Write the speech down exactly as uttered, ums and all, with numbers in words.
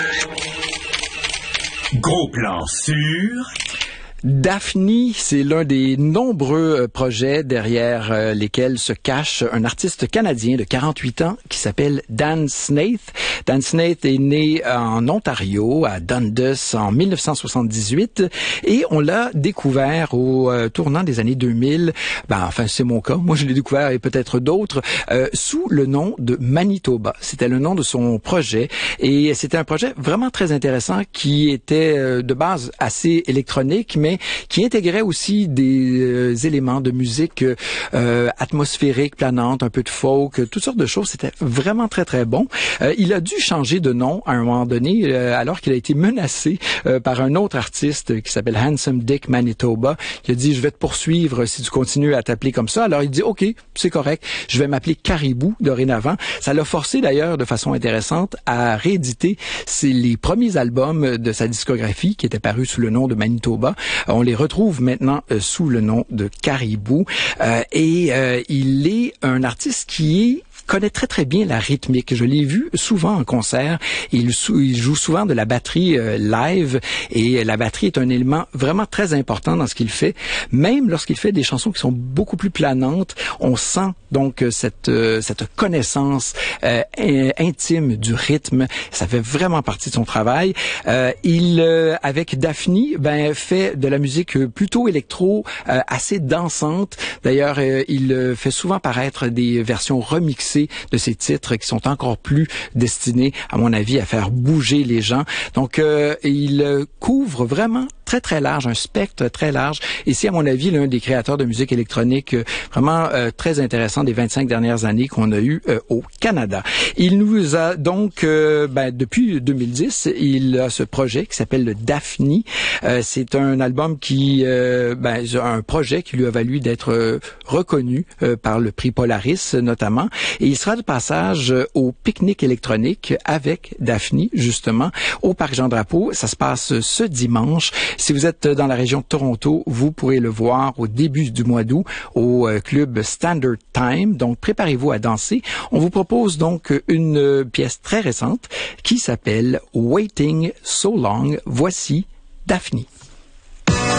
Gros plan sur... Daphne, c'est l'un des nombreux projets derrière euh, lesquels se cache un artiste canadien de quarante-huit ans qui s'appelle Dan Snaith. Dan Snaith est né en Ontario, à Dundas, en dix-neuf cent soixante-dix-huit, et on l'a découvert au euh, tournant des années deux mille. Ben, enfin, c'est mon cas. Moi, je l'ai découvert, et peut-être d'autres, euh, sous le nom de Manitoba. C'était le nom de son projet, et c'était un projet vraiment très intéressant qui était euh, de base assez électronique, mais qui intégrait aussi des euh, éléments de musique euh, atmosphérique, planante, un peu de folk, toutes sortes de choses. C'était vraiment très, très bon. Euh, il a dû changer de nom à un moment donné, euh, alors qu'il a été menacé euh, par un autre artiste qui s'appelle Handsome Dick Manitoba, qui a dit « Je vais te poursuivre si tu continues à t'appeler comme ça. » Alors il dit « OK, c'est correct, je vais m'appeler Caribou dorénavant. » Ça l'a forcé d'ailleurs de façon intéressante à rééditer c'est les premiers albums de sa discographie qui étaient parus sous le nom de Manitoba. On les retrouve maintenant euh, sous le nom de Caribou. Euh, et euh, il est un artiste qui est connaît très très bien la rythmique. Je l'ai vu souvent en concert. Il, il joue souvent de la batterie euh, live et la batterie est un élément vraiment très important dans ce qu'il fait. Même lorsqu'il fait des chansons qui sont beaucoup plus planantes, on sent donc cette euh, cette connaissance euh, intime du rythme. Ça fait vraiment partie de son travail. Euh, il euh, avec Daphne, ben fait de la musique plutôt électro, euh, assez dansante. D'ailleurs, euh, il euh, fait souvent paraître des versions remixées de ces titres qui sont encore plus destinés, à mon avis, à faire bouger les gens. Donc, euh, il euh, couvre vraiment très, très large, un spectre très large. Et c'est, à mon avis, l'un des créateurs de musique électronique euh, vraiment euh, très intéressant des vingt-cinq dernières années qu'on a eu euh, au Canada. Il nous a donc, euh, ben, depuis deux mille dix, il a ce projet qui s'appelle le Daphne. Euh, c'est un album qui, euh, ben, un projet qui lui a valu d'être euh, reconnu euh, par le prix Polaris, notamment. Et il sera de passage au pique-nique électronique avec Daphne, justement, au Parc Jean-Drapeau. Ça se passe ce dimanche. Si vous êtes dans la région de Toronto, vous pourrez le voir au début du mois d'août au club Standard Time. Donc, préparez-vous à danser. On vous propose donc une pièce très récente qui s'appelle Waiting So Long. Voici Daphne.